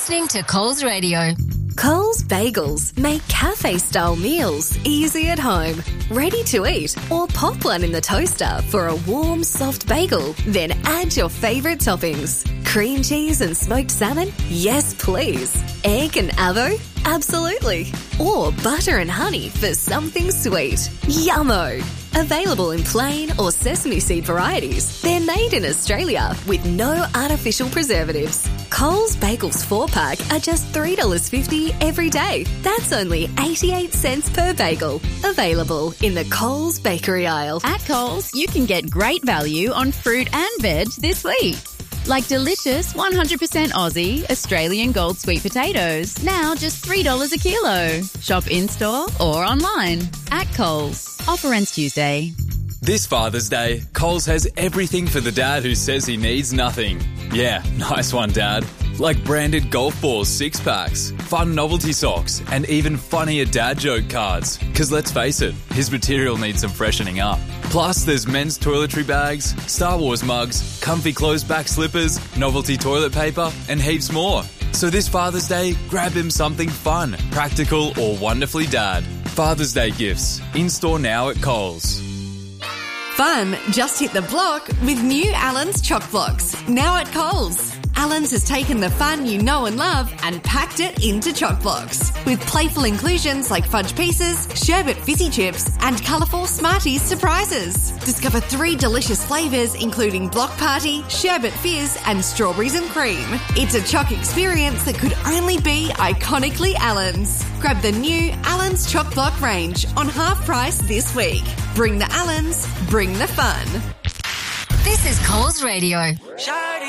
listening to Coles Radio. Coles Bagels make cafe-style meals easy at home. Ready to eat or pop one in the toaster for a warm, soft bagel. Then add your favourite toppings. Cream cheese and smoked salmon? Yes, please. Egg and avo? Absolutely. Or butter and honey for something sweet. Yummo! Available in plain or sesame seed varieties. They're made in Australia with no artificial preservatives. Coles Bagels 4-pack are just $3.50 every day. That's only 88 cents per bagel. Available in the Coles bakery aisle. At Coles, you can get great value on fruit and veg this week. Like delicious 100% Aussie Australian Gold sweet potatoes, now just $3 a kilo. Shop in-store or online. At Coles. Offer ends Tuesday. This Father's Day, Coles has everything for the dad who says he needs nothing. Yeah, nice one, Dad. Like branded golf balls 6-packs, fun novelty socks, and even funnier dad joke cards. Because let's face it, his material needs some freshening up. Plus, there's men's toiletry bags, Star Wars mugs, comfy closed-back slippers, novelty toilet paper, and heaps more. So this Father's Day, grab him something fun, practical, or wonderfully dad. Father's Day gifts, in-store now at Coles. Fun just hit the block with new Allen's Choc Blocks, now at Coles. Allen's has taken the fun you know and love and packed it into Choc Blocks with playful inclusions like fudge pieces, sherbet fizzy chips, and colourful Smarties surprises. Discover 3 delicious flavours including Block Party, Sherbet Fizz, and Strawberries and Cream. It's a Choc experience that could only be iconically Allen's. Grab the new Allen's Choc Block range on half price this week. Bring the Allens, bring the fun. This is Coles Radio.